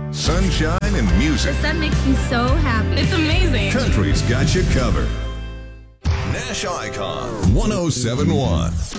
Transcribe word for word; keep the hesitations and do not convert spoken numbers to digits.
sunshine, and music. The sun makes me so happy. It's amazing. Country's got you covered. Nash Icon one oh seven point one.